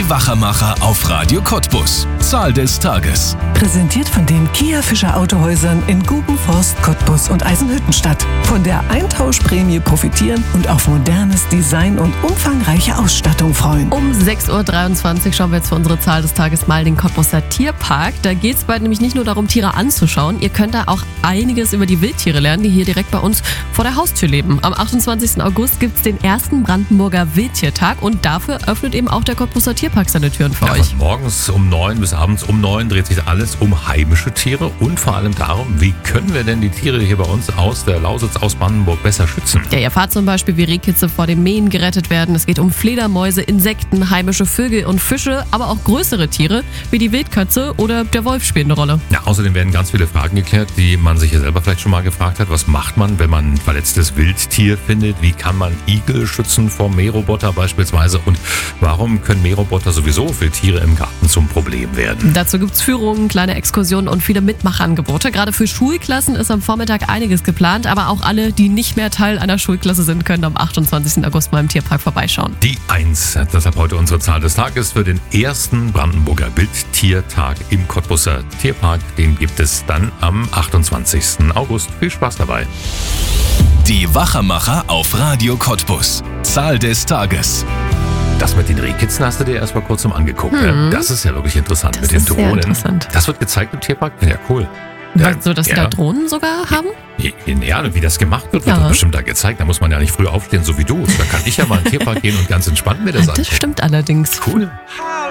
Die Wachermacher auf Radio Cottbus. Zahl des Tages. Präsentiert von den Kia Fischer Autohäusern in Gubenforst, Cottbus und Eisenhüttenstadt. Von der Eintauschprämie profitieren und auf modernes Design und umfangreiche Ausstattung freuen. Um 6.23 Uhr schauen wir jetzt für unsere Zahl des Tages mal den Cottbuser Tierpark. Da geht es bald nämlich nicht nur darum, Tiere anzuschauen. Ihr könnt da auch einiges über die Wildtiere lernen, die hier direkt bei uns vor der Haustür leben. Am 28. August gibt es den ersten Brandenburger Wildtiertag und dafür öffnet eben auch der Cottbuser Tierpark seine Türen für euch. Von morgens um 9 bis abends um 9 dreht sich alles um heimische Tiere und vor allem darum, wie können wir denn die Tiere hier bei uns aus der Lausitz, aus Brandenburg besser schützen? Ja, ihr erfahrt zum Beispiel, wie Rehkitze vor dem Mähen gerettet werden. Es geht um Fledermäuse, Insekten, heimische Vögel und Fische, aber auch größere Tiere wie die Wildkatze oder der Wolf spielen eine Rolle. Ja, außerdem werden ganz viele Fragen geklärt, die man sich ja selber vielleicht schon mal gefragt hat. Was macht man, wenn man ein verletztes Wildtier findet? Wie kann man Igel schützen vor Mähroboter beispielsweise? Und warum können Mähroboter sowieso für Tiere im Garten zum Problem werden? Dazu gibt es Führungen, kleine Exkursionen und viele Mitmachangebote. Gerade für Schulklassen ist am Vormittag einiges geplant, aber auch alle, die nicht mehr Teil einer Schulklasse sind, können am 28. August mal im Tierpark vorbeischauen. Die 1, deshalb heute unsere Zahl des Tages für den ersten Brandenburger Wildtiertag im Cottbuser Tierpark. Den gibt es dann am 28. August. Viel Spaß dabei. Die Wachermacher auf Radio Cottbus. Zahl des Tages. Das mit den Rehkitzen hast du dir erst mal kurz angeguckt. Das ist ja wirklich interessant Das mit den ist sehr Drohnen. interessant. Das wird gezeigt im Tierpark? Ja, cool. So, dass die da Drohnen sogar haben? Ja, wie das gemacht wird, wird Ja. doch bestimmt da gezeigt. Da muss man ja nicht früh aufstehen, so wie du. Da kann ich ja mal in den Tierpark gehen und ganz entspannt mir das anschauen. Das stimmt allerdings. Cool.